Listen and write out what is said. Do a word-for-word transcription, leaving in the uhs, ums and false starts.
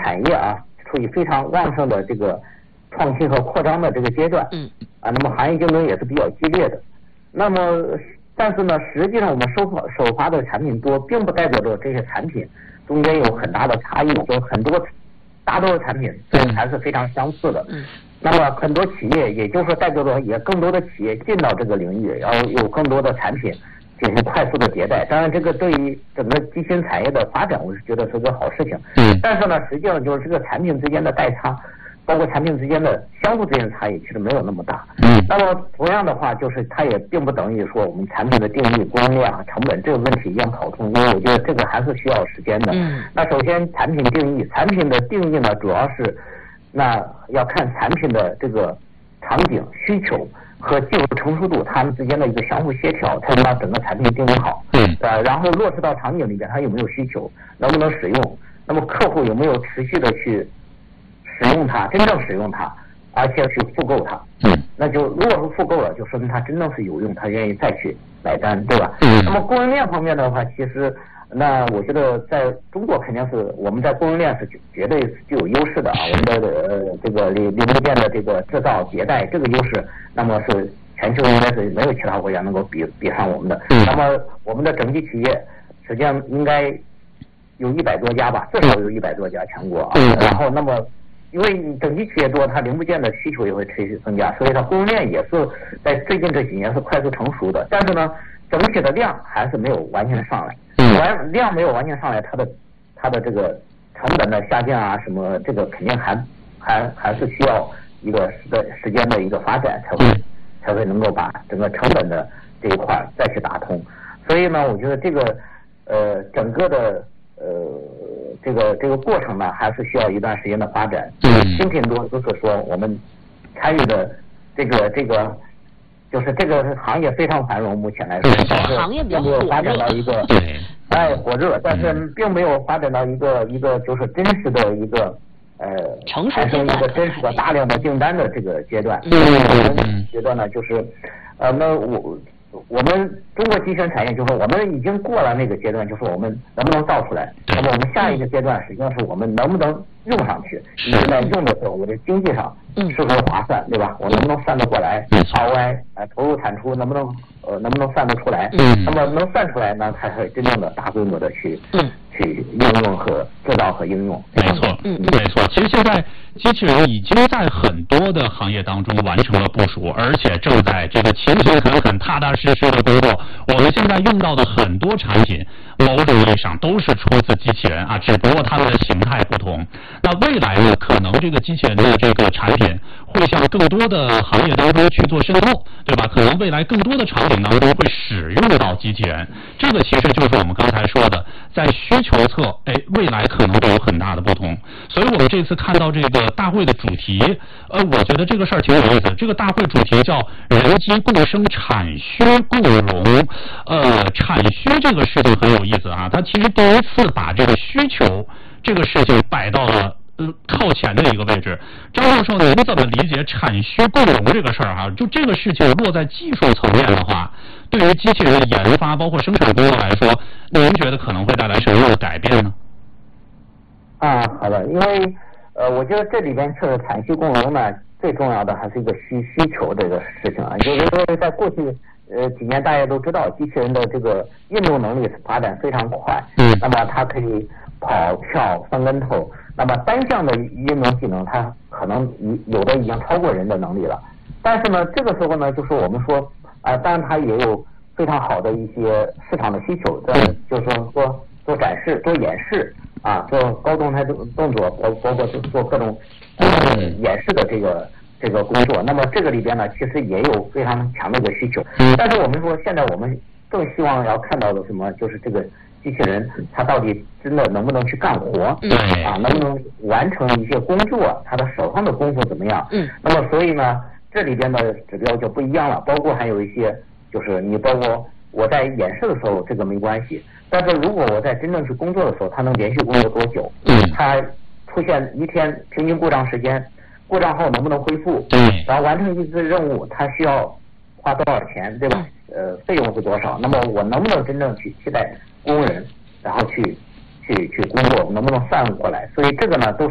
产业啊处于非常旺盛的这个创新和扩张的这个阶段， 嗯， 啊，那么行业竞争也是比较激烈的。那么，但是呢，实际上我们首发首发的产品多，并不代表着这些产品中间有很大的差异，就很多大多数产品还是非常相似的。 嗯， 那么很多企业，也就是说代表着也更多的企业进到这个领域，然后有更多的产品进行快速的迭代。当然，这个对于整个机器人产业的发展，我是觉得是个好事情。 嗯， 但是呢，实际上就是这个产品之间的代差。包括产品之间的相互之间的差异其实没有那么大。 嗯， 那么同样的话，就是它也并不等于说我们产品的定义、供应量、成本这个问题一样跑通，因为我觉得这个还是需要时间的。 嗯， 那首先产品定义，产品的定义呢，主要是那要看产品的这个场景需求和技术成熟度，它们之间的一个相互协调，才能把整个产品定义好。 嗯， 呃，然后落实到场景里边，它有没有需求，能不能使用，那么客户有没有持续的去使用它，真正使用它，而且去复购它， 嗯， 那就如果是复购了，就说明它真正是有用，他愿意再去买单，对吧？ 嗯。 那么供应链方面的话，其实那我觉得在中国肯定是我们在供应链是绝对具有优势的啊，我们的呃这个零零部件的这个制造迭代这个优势，那么是全球应该是没有其他国家能够比比上我们的。 嗯。 那么我们的整体企业实际上应该有一百多家吧，至少有一百多家全国啊。 嗯。 然后那么。因为整体企业多，它零部件的需求也会持续增加，所以它供应链也是在最近这几年是快速成熟的。但是呢，整体的量还是没有完全上来，完量没有完全上来，它的它的这个成本的下降啊，什么这个肯定还还还是需要一个时的时间的一个发展才会才会能够把整个成本的这一块再去打通。所以呢，我觉得这个呃整个的呃。这个这个过程呢，还是需要一段时间的发展。 嗯， 新品多就是说我们参与的这个这个，就是这个行业非常繁荣，目前来说， 但是行业比较没有发展到一个对， 哎火热，但是并没有发展到一个一个就是真实的一个呃产生一个真实的大量的订单的这个阶段。 嗯， 我们觉得呢，就是呃那我。我们中国机器人产业就是我们已经过了那个阶段，就是我们能不能造出来。那么我们下一个阶段实际上是我们能不能用上去。你现在用的时候，我的经济上是不是划算，对吧？我能不能算得过来 ？R O I 啊，投入产出能不能呃能不能算得出来？那么能算出来呢，才会真正的大规模的去去应用和制造和应用。 没错，没错。其实现在机器人已经在很多的行业当中完成了部署，而且正在这个勤勤恳恳、踏踏实实的工作。我们现在用到的很多产品，某种意义上都是出自机器人啊，只不过它们的形态不同。那未来呢，可能这个机器人的这个产品会向更多的行业当中去做渗透，对吧？可能未来更多的场景当中会使用到机器人。这个其实就是我们刚才说的，在需求侧，哎，未来可能会有很大的不同。所以我们这次看到这个大会的主题，呃，我觉得这个事儿挺有意思。这个大会主题叫“人机共生，产需共融”。呃，产需这个事情很有意思啊，它其实第一次把这个需求这个事情摆到了呃靠前的一个位置。张教授，您怎么理解产需共融这个事儿啊？就这个事情落在技术层面的话，对于机器人的研发包括生产工作来说，您觉得可能会带来什么样的改变呢？ 啊，好的，因为呃，我觉得这里边确实产需共融呢，最重要的还是一个需需求这个事情啊，就是说在过去呃几年大家都知道，机器人的这个运动能力发展非常快， 嗯， 那么它可以跑、跳、翻跟头，那么单项的运动技能，它可能有的已经超过人的能力了。但是呢，这个时候呢，就是我们说啊、呃，当然它也有非常好的一些市场的需求，在就是说做做展示、做演示。啊，做高动态动动作，包包括做各种呃演示的这个这个工作。那么这个里边呢，其实也有非常强的一个需求。但是我们说，现在我们更希望要看到的什么，就是这个机器人它到底真的能不能去干活， 对啊，能不能完成一些工作，它的手上的功夫怎么样？ 嗯。 那么所以呢，这里边的指标就不一样了，包括还有一些，就是你包括我在演示的时候，这个没关系。但是如果我在真正去工作的时候，它能连续工作多久？ 嗯， 它出现一天平均故障时间，故障后能不能恢复？ 对， 然后完成一次任务，它需要花多少钱，对吧？呃，费用是多少？那么我能不能真正去替代工人，然后去去去工作，能不能算过来？所以这个呢，都是